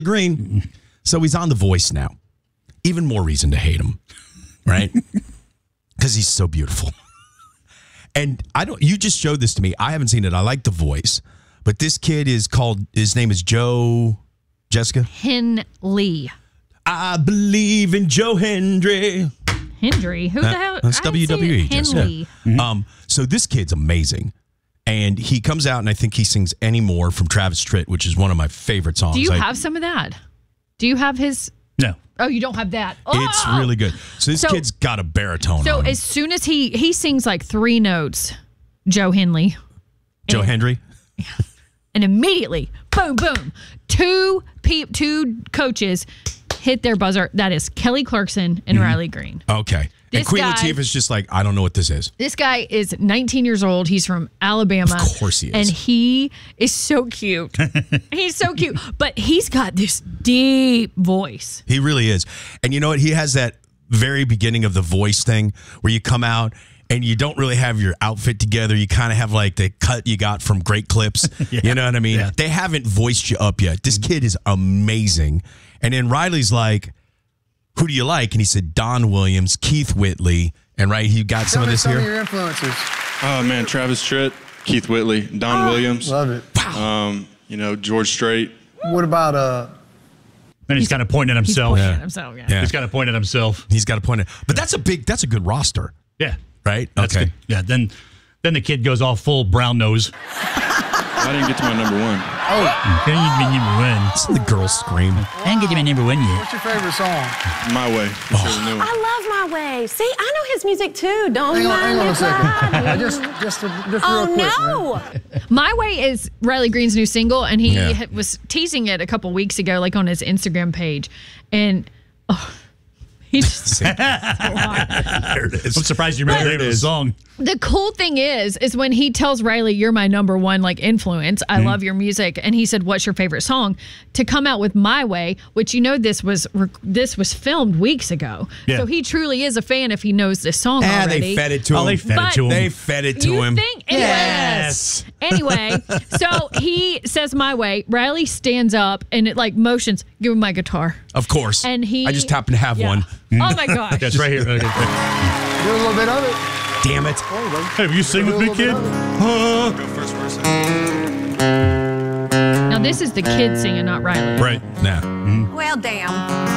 Green. So he's on The Voice now. Even more reason to hate him, right? Because he's so beautiful. And you just showed this to me. I haven't seen it. I like The Voice. But this kid his name is Jessica? Henley. I believe in Joe Hendry. Hendry? Who the hell? That's WWE. Henley. Yeah. So this kid's amazing. And he comes out and I think he sings Anymore from Travis Tritt, which is one of my favorite songs. Do you have some of that? Do you have his? No. Oh, you don't have that. Oh! It's really good. So this kid's got a baritone So on him. as soon as he sings like 3 notes, Joe Henley. Joe Hendry? And immediately, boom, boom, two coaches hit their buzzer. That is Kelly Clarkson and Riley Green. Okay. And This Queen guy- Latifah's just like, I don't know what this is. This guy is 19 years old. He's from Alabama. Of course he is. And he is so cute. He's so cute. But he's got this deep voice. He really is. And you know what? He has that very beginning of The Voice thing where you come out and you don't really have your outfit together. You kind of have like the cut you got from Great Clips. Yeah. You know what I mean? Yeah. They haven't voiced you up yet. This kid is amazing. And then Riley's like, who do you like? And he said, Don Williams, Keith Whitley. And he got some of this Some here. of your influences. Oh, man, Travis Tritt, Keith Whitley, Don Williams. Love it. George Strait. What about And he's kind of pointing at He's himself. pointing at himself. Yeah. Yeah. He's kind of pointing at himself. He's got a point. But that's a good roster, Yeah. right? That's Okay. good. Yeah. Then the kid goes all full brown nose. I didn't get to my number one. Can you be number one? Listen to the girls scream. I didn't get to my number one yet. what's your favorite song? My Way. That's the new one. I love My Way. See, I know his music too. Don't Hang mind on a if second. I do. Just real Oh quick. Man. no! My Way is Riley Green's new single, and he Yeah. was teasing it a couple weeks ago, like on his Instagram page. And he's just There it is. I'm surprised you remember the name of the song. the cool thing is when he tells Riley, "You're my number one like influence. I love your music," and he said, "What's your favorite song?" To come out with My Way, which this was filmed weeks ago, Yeah. so he truly is a fan if he knows this song already. They fed it to him. Oh, they fed it to him. They fed it to You him. think? Anyway, Yes. Anyway, so he says My Way. Riley stands up and it like motions, give him my guitar. Of course. And I just happen to have Yeah. one. Oh my gosh. That's right here. Okay. Do a little bit of it. Damn it. Hey, will you sing with me, kid? Go first verse. Now this is the kid singing, not Riley. Right. Nah. Well, damn.